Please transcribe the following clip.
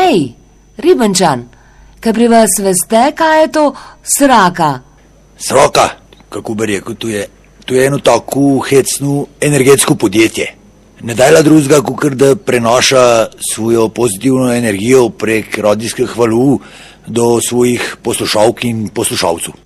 Ej, Ribenčan, kaj pri vas veste, kaj je to sraka? Sraka, kako bi rekel, to je eno tako hecno energetsko podjetje. Ne dajla drugega, kot da prenaša svojo pozitivno energijo prek radijskih valov do svojih poslušalk in poslušalcev.